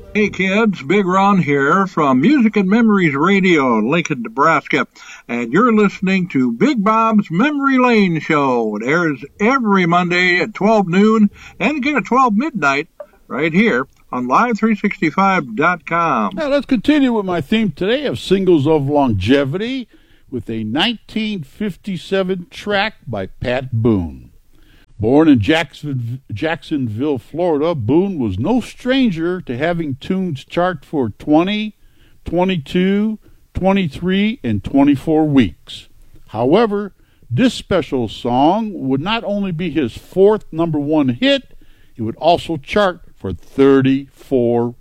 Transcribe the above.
Hey kids, Big Ron here from Music and Memories Radio in Lincoln, Nebraska, and you're listening to Big Bob's Memory Lane Show. It airs every Monday at 12 noon and again at 12 midnight right here on Live365.com. Now let's continue with my theme today of singles of longevity with a 1957 track by Pat Boone. Born in Jacksonville, Florida, Boone was no stranger to having tunes chart for 20, 22, 23, and 24 weeks. However, this special song would not only be his fourth number one hit, it would also chart for 34